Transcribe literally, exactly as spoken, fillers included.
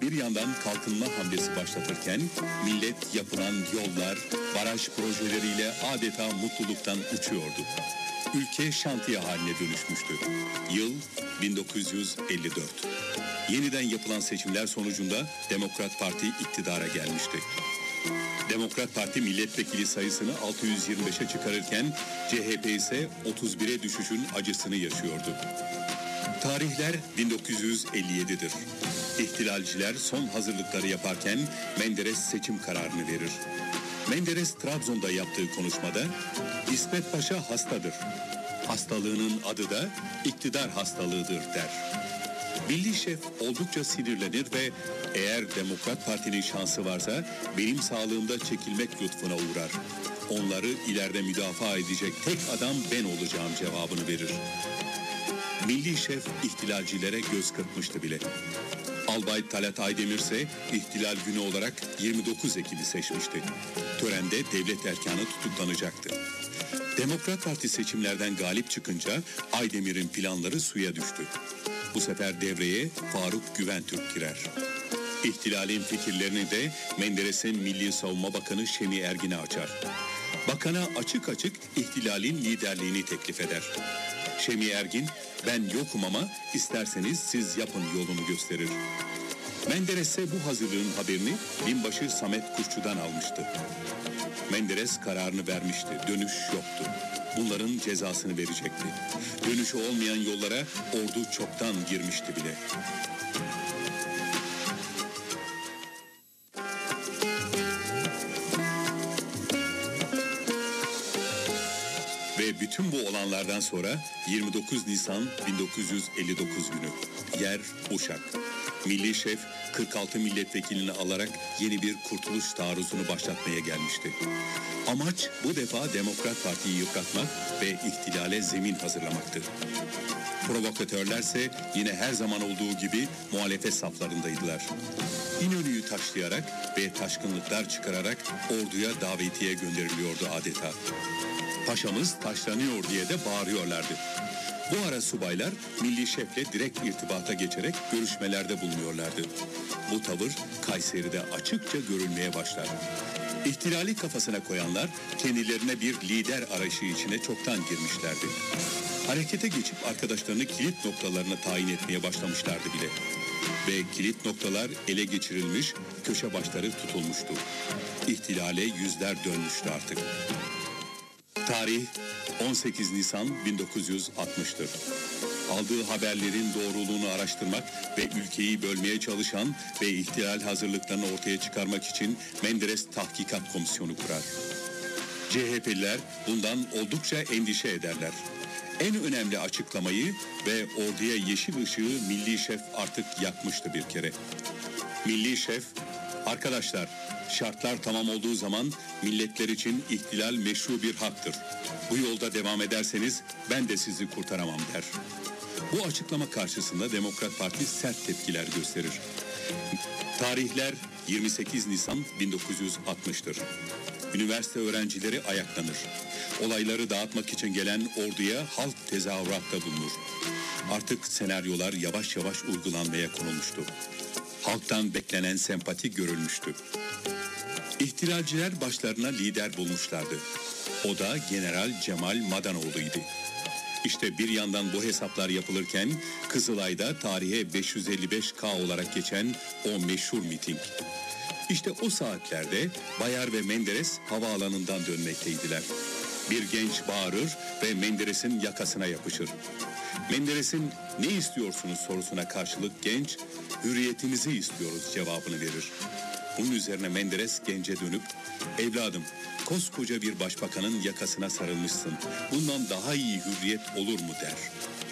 bir yandan kalkınma hamlesi başlatırken millet yapılan yollar, baraj projeleriyle adeta mutluluktan uçuyordu. Ülke şantiye haline dönüşmüştü. Yıl bin dokuz yüz elli dört. Yeniden yapılan seçimler sonucunda Demokrat Parti iktidara gelmişti. Demokrat Parti milletvekili sayısını altı yüz yirmi beşe çıkarırken C H P ise otuz bire düşüşün acısını yaşıyordu. Tarihler bin dokuz yüz elli yedidir. İhtilalciler son hazırlıkları yaparken Menderes seçim kararını verir. Menderes Trabzon'da yaptığı konuşmada İsmet Paşa hastadır. Hastalığının adı da iktidar hastalığıdır der. Milli şef oldukça sinirlenir ve eğer Demokrat Parti'nin şansı varsa benim sağlığımda çekilmek lütfuna uğrar. Onları ileride müdafaa edecek tek adam ben olacağım cevabını verir. Milli şef ihtilalcilere göz kırpmıştı bile. Albay Talat Aydemir ise ihtilal günü olarak yirmi dokuz Ekim'i seçmişti. Törende devlet erkanı tutuklanacaktı. Demokrat Parti seçimlerden galip çıkınca Aydemir'in planları suya düştü. Bu sefer devreye Faruk Güventürk girer. İhtilalin fikirlerini de Menderes'in Milli Savunma Bakanı Şemi Ergin'e açar. Bakana açık açık ihtilalin liderliğini teklif eder. Şemi Ergin, ben yokum ama isterseniz siz yapın yolunu gösterir. Menderes ise bu hazırlığın haberini binbaşı Samet Kuşçu'dan almıştı. Menderes kararını vermişti, dönüş yoktu. Bunların cezasını verecekti. Dönüşü olmayan yollara ordu çoktan girmişti bile. Ve bütün bu olanlardan sonra yirmi dokuz Nisan bin dokuz yüz elli dokuz günü. Yer Uşak. Milli şef kırk altı milletvekilini alarak yeni bir kurtuluş taarruzunu başlatmaya gelmişti. Amaç bu defa Demokrat Parti'yi yıpratmak ve ihtilale zemin hazırlamaktı. Provokatörlerse yine her zaman olduğu gibi muhalefet saflarındaydılar. İnönü'yü taşlayarak ve taşkınlıklar çıkararak orduya davetiye gönderiliyordu adeta. Paşamız taşlanıyor diye de bağırıyorlardı. Bu ara subaylar milli şefle direkt irtibata geçerek görüşmelerde bulunuyorlardı. Bu tavır Kayseri'de açıkça görülmeye başlar. İhtilali kafasına koyanlar kendilerine bir lider arayışı içine çoktan girmişlerdi. Harekete geçip arkadaşlarını kilit noktalarına tayin etmeye başlamışlardı bile. Ve kilit noktalar ele geçirilmiş, köşe başları tutulmuştu. İhtilale yüzler dönmüştü artık. Tarih on sekiz Nisan bin dokuz yüz altmış'tır. Aldığı haberlerin doğruluğunu araştırmak ve ülkeyi bölmeye çalışan ve ihtilal hazırlıklarını ortaya çıkarmak için Menderes Tahkikat Komisyonu kurar. C H P'liler bundan oldukça endişe ederler. En önemli açıklamayı ve orduya yeşil ışığı milli şef artık yakmıştı bir kere. Milli şef, arkadaşlar şartlar tamam olduğu zaman milletler için ihtilal meşru bir haktır. Bu yolda devam ederseniz ben de sizi kurtaramam der. Bu açıklama karşısında Demokrat Parti sert tepkiler gösterir. Tarihler yirmi sekiz Nisan bin dokuz yüz altmış'tır. Üniversite öğrencileri ayaklanır. Olayları dağıtmak için gelen orduya halk tezahüratta bulunur. Artık senaryolar yavaş yavaş uygulanmaya konulmuştu. Halktan beklenen sempati görülmüştü. İhtilalciler başlarına lider bulmuşlardı. O da General Cemal Madanoğlu'ydu. İşte bir yandan bu hesaplar yapılırken Kızılay'da tarihe beş yüz elli beş K olarak geçen o meşhur miting. İşte o saatlerde Bayar ve Menderes havaalanından dönmekteydiler. Bir genç bağırır ve Menderes'in yakasına yapışır. Menderes'in ne istiyorsunuz sorusuna karşılık genç, hürriyetimizi istiyoruz cevabını verir. Bunun üzerine Menderes gence dönüp, evladım koskoca bir başbakanın yakasına sarılmışsın, bundan daha iyi hürriyet olur mu der.